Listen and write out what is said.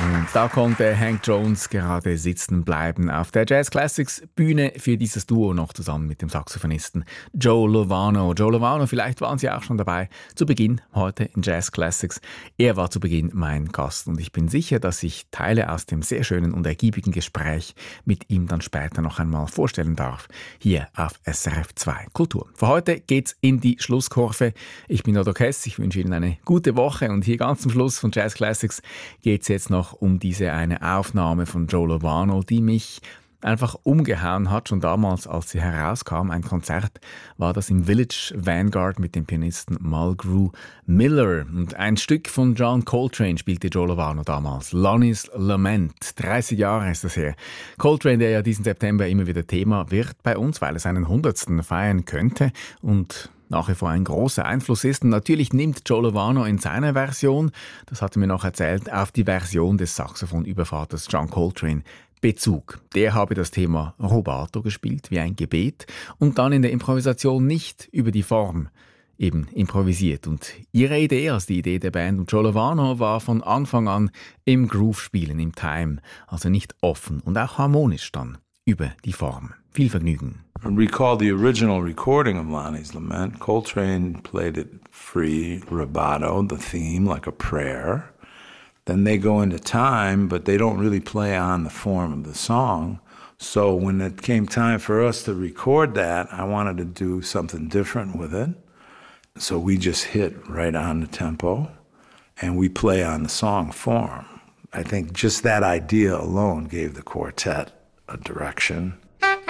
Und da konnte Hank Jones gerade sitzen bleiben auf der Jazz Classics Bühne für dieses Duo noch zusammen mit dem Saxophonisten Joe Lovano. Joe Lovano, vielleicht waren Sie auch schon dabei zu Beginn heute in Jazz Classics. Er war zu Beginn mein Gast und ich bin sicher, dass ich Teile aus dem sehr schönen und ergiebigen Gespräch mit ihm dann später noch einmal vorstellen darf, hier auf SRF 2 Kultur. Für heute geht's in die Schlusskurve. Ich bin Odo Kess, ich wünsche Ihnen eine gute Woche und hier ganz zum Schluss von Jazz Classics geht's jetzt noch um diese eine Aufnahme von Joe Lovano, die mich einfach umgehauen hat, schon damals, als sie herauskam. Ein Konzert war das im Village Vanguard mit dem Pianisten Mulgrew Miller. Und ein Stück von John Coltrane spielte Joe Lovano damals. Lonnie's Lament. 30 Jahre ist das her. Coltrane, der ja diesen September immer wieder Thema wird bei uns, weil er seinen 100. feiern könnte und nach wie vor ein großer Einfluss ist. Und natürlich nimmt Joe Lovano in seiner Version, das hat er mir noch erzählt, auf die Version des Saxophonübervaters John Coltrane Bezug. Der habe das Thema Rubato gespielt, wie ein Gebet, und dann in der Improvisation nicht über die Form eben improvisiert. Und ihre Idee, also die Idee der Band und Joe Lovano, war von Anfang an im Groove spielen, im Time, also nicht offen und auch harmonisch dann über die Form. Viel Vergnügen. I recall the original recording of Lonnie's Lament. Coltrane played it free, rubato, the theme, like a prayer. Then they go into time, but they don't really play on the form of the song. So when it came time for us to record that, I wanted to do something different with it. So we just hit right on the tempo, and we play on the song form. I think just that idea alone gave the quartet a direction.